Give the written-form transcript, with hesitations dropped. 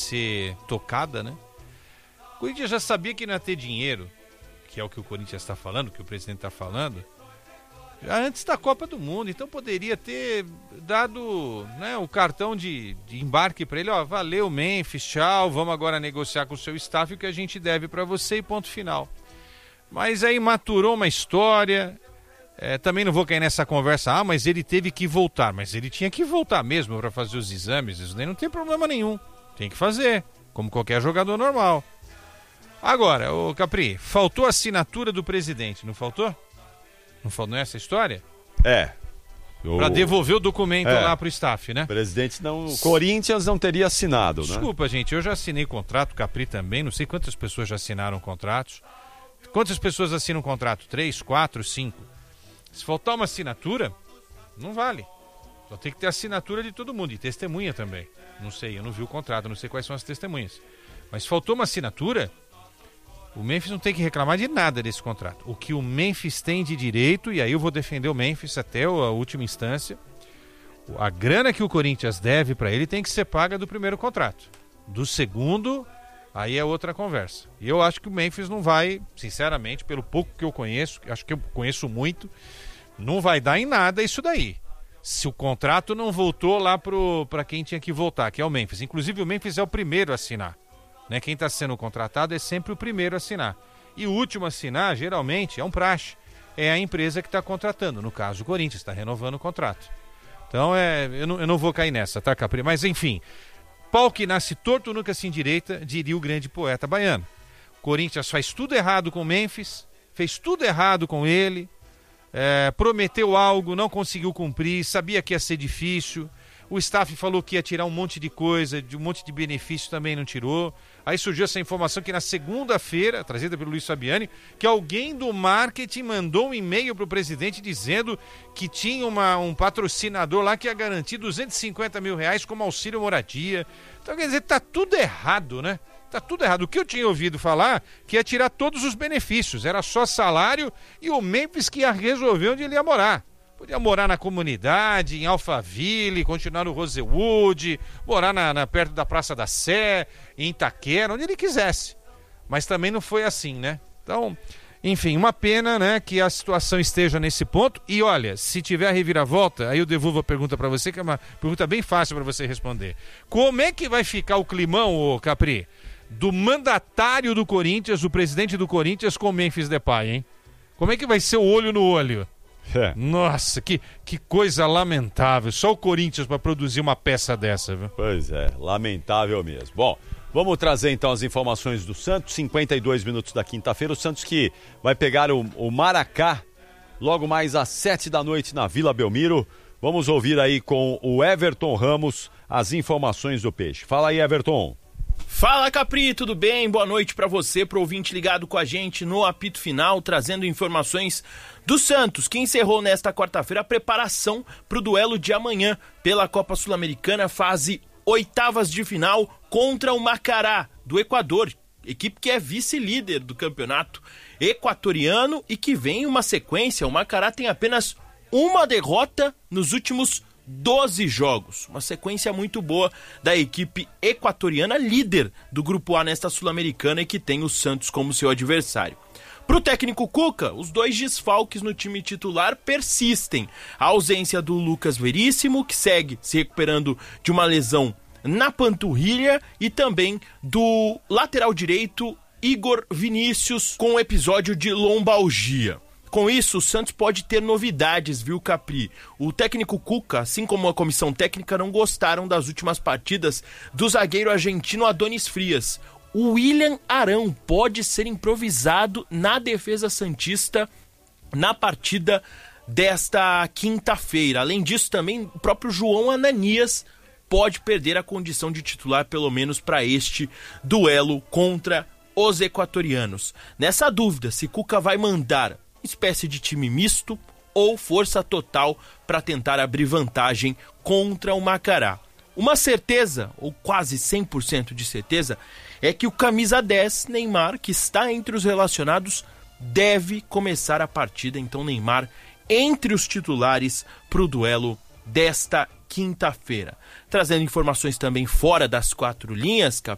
ser tocada, né? O Corinthians já sabia que não ia ter dinheiro, que é o que o Corinthians está falando, que o presidente está falando, já antes da Copa do Mundo. Então poderia ter dado, né, o cartão de embarque para ele, ó, valeu Memphis, tchau, vamos agora negociar com o seu staff o que a gente deve para você e ponto final. Mas aí maturou uma história, também não vou cair nessa conversa, mas ele teve que voltar, mas ele tinha que voltar mesmo para fazer os exames, isso daí não tem problema nenhum, tem que fazer, como qualquer jogador normal. Agora, ô Capri, faltou a assinatura do presidente, não faltou? Não é essa história? Pra devolver o documento lá pro staff, né? O presidente não... O Corinthians não teria assinado, né? Desculpa, gente, eu já assinei contrato, Capri também, não sei quantas pessoas já assinaram contratos. Quantas pessoas assinam contrato? 3, 4, 5? Se faltar uma assinatura, não vale. Só tem que ter assinatura de todo mundo, e testemunha também. Não sei, eu não vi o contrato, não sei quais são as testemunhas. Mas se faltou uma assinatura... O Memphis não tem que reclamar de nada desse contrato. O que o Memphis tem de direito, e aí eu vou defender o Memphis até a última instância, a grana que o Corinthians deve para ele tem que ser paga do primeiro contrato. Do segundo, aí é outra conversa. E eu acho que o Memphis não vai, sinceramente, pelo pouco que eu conheço, acho que eu conheço muito, não vai dar em nada isso daí. Se o contrato não voltou lá para quem tinha que voltar, que é o Memphis. Inclusive o Memphis é o primeiro a assinar. Né? Quem está sendo contratado é sempre o primeiro a assinar. E o último a assinar, geralmente, é um praxe. É a empresa que está contratando. No caso, o Corinthians está renovando o contrato. Então, eu não vou cair nessa, tá, Capri? Mas, enfim, pau que nasce torto nunca se endireita, diria o grande poeta baiano. O Corinthians faz tudo errado com o Memphis, fez tudo errado com ele, prometeu algo, não conseguiu cumprir, sabia que ia ser difícil. O staff falou que ia tirar um monte de coisa, de um monte de benefício, também não tirou. Aí surgiu essa informação que na segunda-feira, trazida pelo Luiz Fabiani, que alguém do marketing mandou um e-mail para o presidente dizendo que tinha um patrocinador lá que ia garantir R$250 mil como auxílio moradia. Então, quer dizer, tá tudo errado, né? Tá tudo errado. O que eu tinha ouvido falar que ia tirar todos os benefícios, era só salário e o Memphis que ia resolver onde ele ia morar. Podia morar na comunidade, em Alphaville, continuar no Rosewood, morar perto da Praça da Sé, em Itaquera, onde ele quisesse. Mas também não foi assim, né? Então, enfim, uma pena, né, que a situação esteja nesse ponto. E olha, se tiver a reviravolta, aí eu devolvo a pergunta para você, que é uma pergunta bem fácil para você responder. Como é que vai ficar o climão, ô Capri, do mandatário do Corinthians, o presidente do Corinthians com o Memphis Depay, hein? Como é que vai ser o olho no olho? Nossa, que coisa lamentável. Só o Corinthians para produzir uma peça dessa, viu? Pois é, lamentável mesmo. Bom, vamos trazer então as informações do Santos. 52 minutos da quinta-feira. O Santos que vai pegar o Maracá logo mais às 7 da noite na Vila Belmiro. Vamos ouvir aí com o Everton Ramos as informações do Peixe. Fala aí, Everton. Fala, Capri, tudo bem? Boa noite para você, pro ouvinte ligado com a gente no apito final, trazendo informações do Santos, que encerrou nesta quarta-feira a preparação para o duelo de amanhã pela Copa Sul-Americana, fase oitavas de final contra o Macará, do Equador, equipe que é vice-líder do campeonato equatoriano e que vem uma sequência. O Macará tem apenas uma derrota nos últimos 12 jogos, uma sequência muito boa da equipe equatoriana, líder do Grupo A nesta Sul-Americana e que tem o Santos como seu adversário. Para o técnico Cuca, os dois desfalques no time titular persistem. A ausência do Lucas Veríssimo, que segue se recuperando de uma lesão na panturrilha, e também do lateral direito Igor Vinícius, com um episódio de lombalgia. Com isso, o Santos pode ter novidades, viu, Capri? O técnico Cuca, assim como a comissão técnica, não gostaram das últimas partidas do zagueiro argentino Adonis Frias. O William Arão pode ser improvisado na defesa santista na partida desta quinta-feira. Além disso, também o próprio João Ananias pode perder a condição de titular, pelo menos para este duelo contra os equatorianos. Nessa dúvida, se Cuca vai mandar espécie de time misto ou força total para tentar abrir vantagem contra o Macará. Uma certeza, ou quase 100% de certeza, é que o camisa 10, Neymar, que está entre os relacionados, deve começar a partida. Então Neymar entre os titulares para o duelo desta quinta-feira. Trazendo informações também fora das quatro linhas,